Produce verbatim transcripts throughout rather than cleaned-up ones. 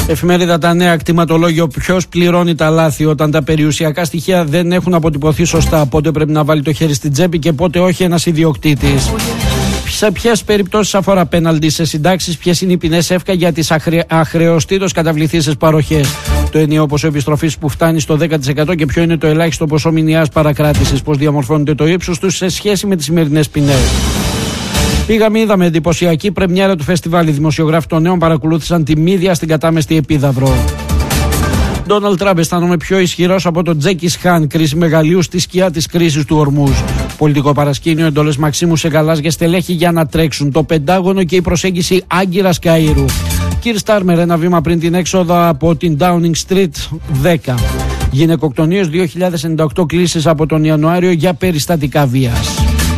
Εφημερίδα Τα Νέα, κτηματολόγιο. Ποιος πληρώνει τα λάθη όταν τα περιουσιακά στοιχεία δεν έχουν αποτυπωθεί σωστά? Πότε πρέπει να βάλει το χέρι στην τσέπη και πότε όχι ένας ιδιοκτήτης? Σε ποιες περιπτώσεις αφορά πέναλτι σε συντάξεις? Ποιες είναι οι ποινές εύκα για τις αχρε... αχρεωστήτως καταβληθήσεις παροχές? Το ενιαίο ποσό επιστροφής που φτάνει στο δέκα τοις εκατό και ποιο είναι το ελάχιστο ποσό μηνιαίας παρακράτησης? Πώς διαμορφώνεται το ύψος τους σε σχέση με τις σημερινές ποινές? Πήγαμε, είδαμε εντυπωσιακή πρεμιέρα του φεστιβάλ. Οι δημοσιογράφοι των Νέων παρακολούθησαν τη μύδια στην κατάμεστη επίδαυρο. Ντόναλντ Τραμπ: αισθάνομαι πιο ισχυρός από τον Τζέκις Χαν. Κρίση μεγαλείου στη σκιά της κρίσης του Ορμούζ. Πολιτικό παρασκήνιο, εντολές Μαξίμου σε γαλάζια στελέχη για να τρέξουν. Το Πεντάγωνο και η προσέγγιση Άγκυρας Καΐρου. Κιρ Στάρμερ: ένα βήμα πριν την έξοδο από την Downing Street δέκα. Γυναικοκτονίες δύο χιλιάδες ενενήντα οκτώ κλήσεις από τον Ιανουάριο για περιστατικά βίας.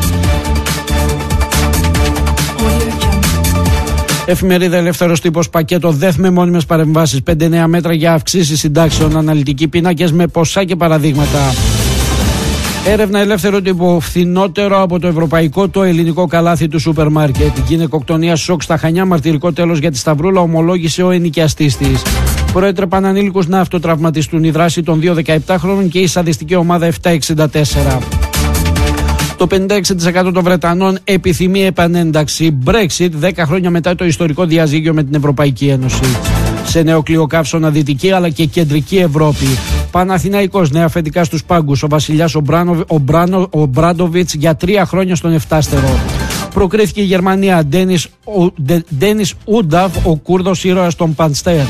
Εφημερίδα Ελεύθερος Τύπος, πακέτο ΔΕΘ με μόνιμες παρεμβάσεις. Πέντε νέα μέτρα για αυξήσεις συντάξεων. Αναλυτικοί πίνακες με ποσά και παραδείγματα. Έρευνα Ελεύθερο Τύπο, φθηνότερο από το ευρωπαϊκό το ελληνικό καλάθι του σούπερ μάρκετ. Γυναικοκτονία σοκ στα Χανιά, μαρτυρικό τέλος για τη Σταυρούλα, ομολόγησε ο ενοικιαστής της. Προέτρεπαν ανήλικους να αυτοτραυματιστούν. Η δράση των δύο δεκαεπτάχρονων και η σαδιστική ομάδα επτακόσια εξήντα τέσσερα. Το πενήντα έξι τοις εκατό των Βρετανών επιθυμεί επανένταξη. Brexit δέκα χρόνια μετά το ιστορικό διαζύγιο με την Ευρωπαϊκή Ένωση. Σε νέο κλειοκαύσωνα Δυτική αλλά και Κεντρική Ευρώπη. Παναθηναϊκός, νέα αφεντικά στους πάγκους. Ο βασιλιάς ο Μπράντοβιτς για τρία χρόνια στον εφτάστερο. Προκρίθηκε η Γερμανία. Ντένις Ούνταβ, ο Κούρδος ήρωας των Πανστέρ.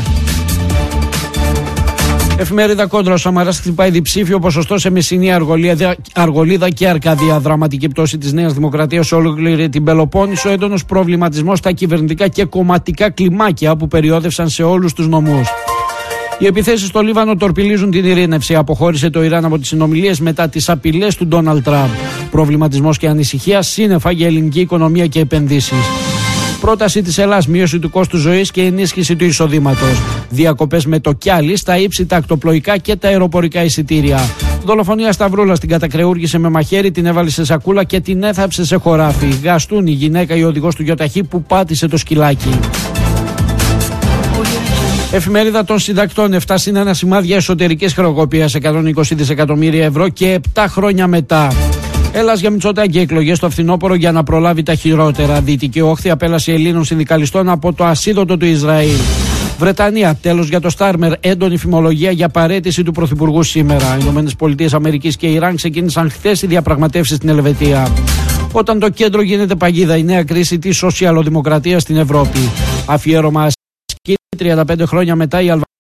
Εφημερίδα Κόντρα, ο Σαμαράς χτυπάει διψήφιο ποσοστό σε Μεσσηνία, Αργολίδα, Αργολίδα και Αρκαδία. Δραματική πτώση της Νέας Δημοκρατίας σε ολόκληρη την Πελοπόννησο. Έντονος προβληματισμός στα κυβερνητικά και κομματικά κλιμάκια που περιόδευσαν σε όλους τους νομούς. Οι επιθέσεις στο Λίβανο τορπιλίζουν την ειρήνευση. Αποχώρησε το Ιράν από τις συνομιλίες μετά τις απειλές του Ντόναλντ Τραμπ. Προβληματισμός και ανησυχία σύννεφα για ελληνική οικονομία και επενδύσεις. Πρόταση της Ελλάδας, μείωση του κόστου ζωής και ενίσχυση του εισοδήματος. Διακοπές με το Κιάλι στα ύψη, τα ακτοπλοϊκά και τα αεροπορικά εισιτήρια. Δολοφονία Σταυρούλας, την κατακρεούργησε με μαχαίρι, την έβαλε σε σακούλα και την έθαψε σε χωράφι. Γαστούν η γυναίκα, η οδηγός του γιοταχή που πάτησε το σκυλάκι. Εφημερίδα των Συντακτών, εφτά συν ένα σημάδια εσωτερικής χρεοκοπίας, εκατόν είκοσι δισεκατομμύρια ευρώ και επτά χρόνια μετά. Έλλας για Μητσοτάκη, εκλογές στο φθινόπωρο για να προλάβει τα χειρότερα. Δυτική όχθη, απέλαση Ελλήνων συνδικαλιστών από το ασίδωτο του Ισραήλ. Βρετανία, τέλος για το Στάρμερ, έντονη φημολογία για παραίτηση του Πρωθυπουργού σήμερα. Ηνωμένες Πολιτείες Αμερικής και Ιράν ξεκίνησαν χθες οι διαπραγματεύσεις στην Ελβετία. Όταν το κέντρο γίνεται παγίδα, η νέα κρίση της σοσιαλοδημοκρατίας στην Ευρώπη. Αφιέρωμα ασκή, τριάντα πέντε χρόνια μετά η Αλβανία